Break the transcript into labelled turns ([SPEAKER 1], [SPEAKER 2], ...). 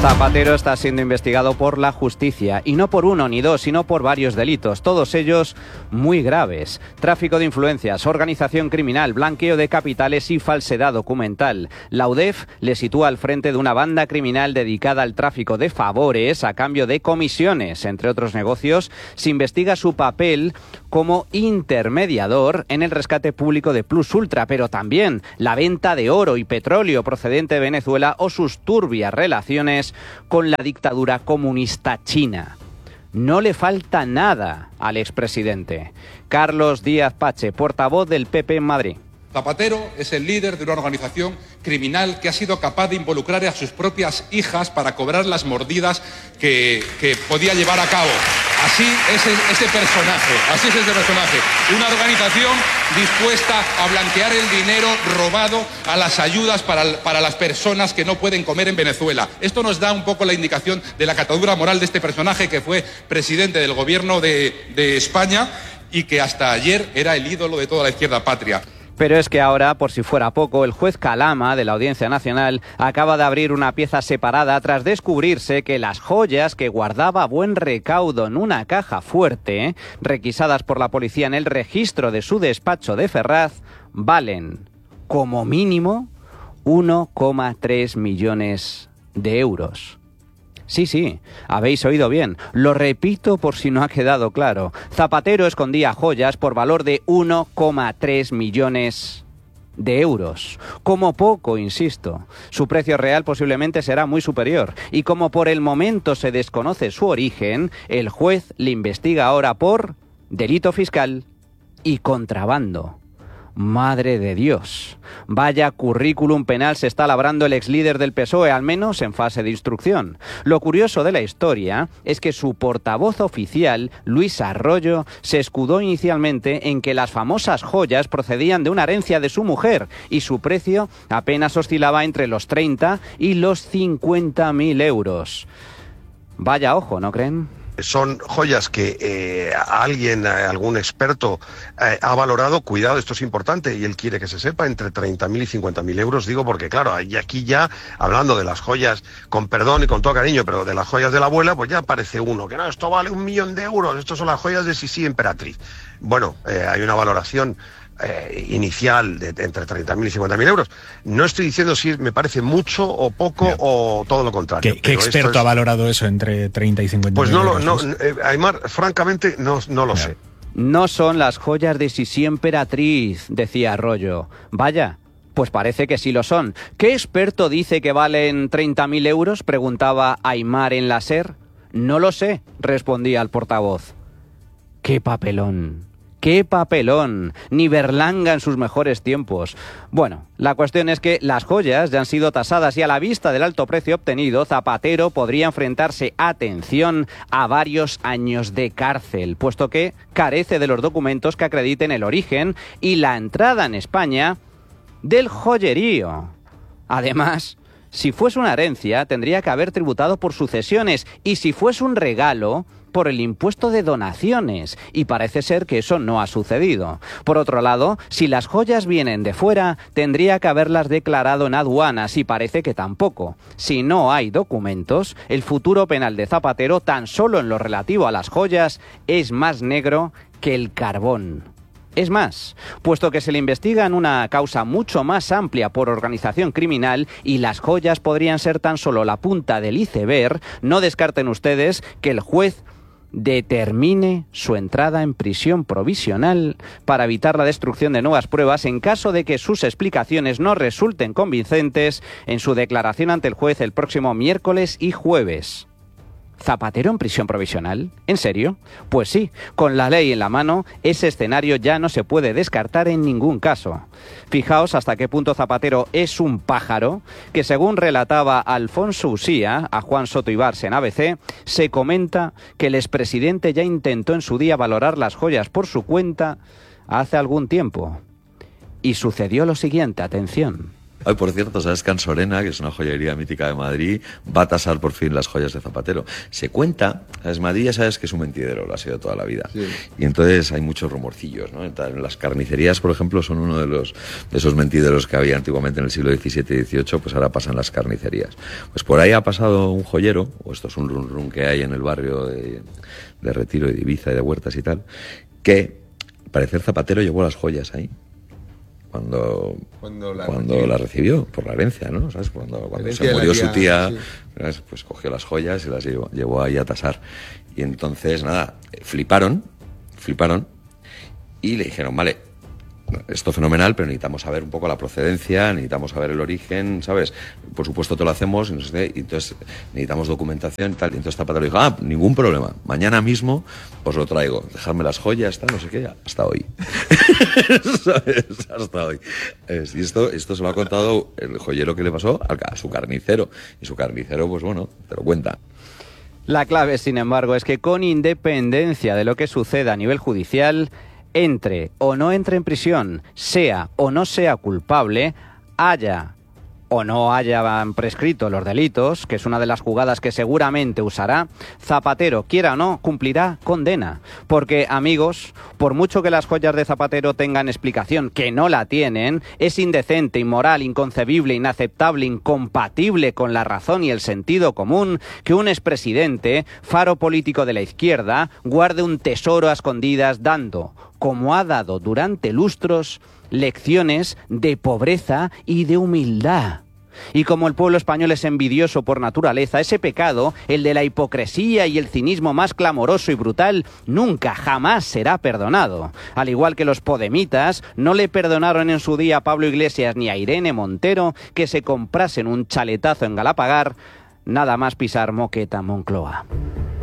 [SPEAKER 1] Zapatero está siendo investigado por la justicia, y no por uno ni dos, sino por varios delitos, todos ellos muy graves. Tráfico de influencias, organización criminal, blanqueo de capitales y falsedad documental. La UDEF le sitúa al frente de una banda criminal dedicada al tráfico de favores a cambio de comisiones. Entre otros negocios, se investiga su papel como intermediador en el rescate público de Plus Ultra, pero también la venta de oro y petróleo procedente de Venezuela o sus turbias relaciones con la dictadura comunista china. No le falta nada al expresidente. Carlos Díaz Pache, portavoz del PP en Madrid.
[SPEAKER 2] Zapatero es el líder de una organización criminal que ha sido capaz de involucrar a sus propias hijas para cobrar las mordidas que podía llevar a cabo. Así es ese personaje. Una organización dispuesta a blanquear el dinero robado a las ayudas para las personas que no pueden comer en Venezuela. Esto nos da un poco la indicación de la catadura moral de este personaje que fue presidente del gobierno de España y que hasta ayer era el ídolo de toda la izquierda patria.
[SPEAKER 1] Pero es que ahora, por si fuera poco, el juez Calama de la Audiencia Nacional acaba de abrir una pieza separada tras descubrirse que las joyas que guardaba a buen recaudo en una caja fuerte, requisadas por la policía en el registro de su despacho de Ferraz, valen, como mínimo, 1,3 millones de euros. Sí, habéis oído bien. Lo repito por si no ha quedado claro. Zapatero escondía joyas por valor de 1,3 millones de euros. Como poco, insisto. Su precio real posiblemente será muy superior. Y como por el momento se desconoce su origen, el juez le investiga ahora por delito fiscal y contrabando. Madre de Dios, vaya currículum penal se está labrando el exlíder del PSOE, al menos en fase de instrucción. Lo curioso de la historia es que su portavoz oficial, Luis Arroyo, se escudó inicialmente en que las famosas joyas procedían de una herencia de su mujer y su precio apenas oscilaba entre los 30 y los 50.000 euros. Vaya ojo, ¿no creen?
[SPEAKER 3] Son joyas que algún experto ha valorado, cuidado, esto es importante y él quiere que se sepa, entre 30.000 y 50.000 euros, digo porque claro, y aquí ya, hablando de las joyas, con perdón y con todo cariño, pero de las joyas de la abuela, pues ya aparece uno, que no, esto vale 1 millón de euros, estos son las joyas de Sisi Emperatriz. Bueno, hay una valoración inicial de entre 30.000 y 50.000 euros. No estoy diciendo si me parece mucho o poco o todo lo contrario.
[SPEAKER 4] ¿Qué experto ha valorado eso entre 30 y 50.000
[SPEAKER 3] pues
[SPEAKER 4] euros?
[SPEAKER 3] Aymar, francamente no lo sé.
[SPEAKER 1] No son las joyas de Sisi Emperatriz, decía Arroyo. Vaya, pues parece que sí lo son. ¿Qué experto dice que valen 30.000 euros?, preguntaba Aymar en la SER. No lo sé, respondía el portavoz. ¡Qué papelón! ¡Qué papelón! Ni Berlanga en sus mejores tiempos. Bueno, la cuestión es que las joyas ya han sido tasadas y a la vista del alto precio obtenido, Zapatero podría enfrentarse, atención, a varios años de cárcel, puesto que carece de los documentos que acrediten el origen y la entrada en España del joyerío. Además, si fuese una herencia, tendría que haber tributado por sucesiones y si fuese un regalo, por el impuesto de donaciones, y parece ser que eso no ha sucedido. Por otro lado, si las joyas vienen de fuera, tendría que haberlas declarado en aduanas, y parece que tampoco. Si no hay documentos, el futuro penal de Zapatero, tan solo en lo relativo a las joyas, es más negro que el carbón. Es más, puesto que se le investiga en una causa mucho más amplia por organización criminal y las joyas podrían ser tan solo la punta del iceberg, no descarten ustedes que el juez determine su entrada en prisión provisional para evitar la destrucción de nuevas pruebas en caso de que sus explicaciones no resulten convincentes en su declaración ante el juez el próximo miércoles y jueves. ¿Zapatero en prisión provisional? ¿En serio? Pues sí, con la ley en la mano, ese escenario ya no se puede descartar en ningún caso. Fijaos hasta qué punto Zapatero es un pájaro, que según relataba Alfonso Usía a Juan Soto Ibars en ABC, se comenta que el expresidente ya intentó en su día valorar las joyas por su cuenta hace algún tiempo. Y sucedió lo siguiente, atención.
[SPEAKER 5] Ay, por cierto, ¿sabes que Ansorena, que es una joyería mítica de Madrid, va a tasar por fin las joyas de Zapatero? Se cuenta, ¿sabes? Madrid ya sabes que es un mentidero, lo ha sido toda la vida. Sí. Y entonces hay muchos rumorcillos, ¿no? Las carnicerías, por ejemplo, son uno de esos mentideros que había antiguamente en el siglo XVII y XVIII, pues ahora pasan las carnicerías. Pues por ahí ha pasado un joyero, o esto es un run que hay en el barrio de Retiro y de Ibiza y de Huertas y tal, que al parecer Zapatero llevó las joyas ahí. Cuando la recibió, por la herencia, ¿no? ¿Sabes? Cuando se murió su tía, sí. Pues cogió las joyas y las llevó ahí a tasar. Y entonces, nada, fliparon y le dijeron, vale, esto es fenomenal, pero necesitamos saber un poco la procedencia, necesitamos saber el origen, ¿sabes? Por supuesto te lo hacemos, y entonces necesitamos documentación y tal. Y entonces Zapatero dijo, ningún problema, mañana mismo os lo traigo, dejadme las joyas, tal, no sé qué, hasta hoy. ¿Sabes? Hasta hoy. Y esto se lo ha contado el joyero que le pasó a su carnicero. Y su carnicero, pues bueno, te lo cuenta.
[SPEAKER 1] La clave, sin embargo, es que con independencia de lo que suceda a nivel judicial, entre o no entre en prisión, sea o no sea culpable, haya o no hayan prescrito los delitos, que es una de las jugadas que seguramente usará, Zapatero, quiera o no, cumplirá condena. Porque, amigos, por mucho que las joyas de Zapatero tengan explicación, que no la tienen, es indecente, inmoral, inconcebible, inaceptable, incompatible con la razón y el sentido común que un expresidente, faro político de la izquierda, guarde un tesoro a escondidas dando, como ha dado durante lustros, lecciones de pobreza y de humildad. Y como el pueblo español es envidioso por naturaleza, ese pecado, el de la hipocresía y el cinismo más clamoroso y brutal, nunca, jamás será perdonado. Al igual que los podemitas no le perdonaron en su día a Pablo Iglesias ni a Irene Montero que se comprasen un chaletazo en Galapagar, nada más pisar Moqueta, Moncloa.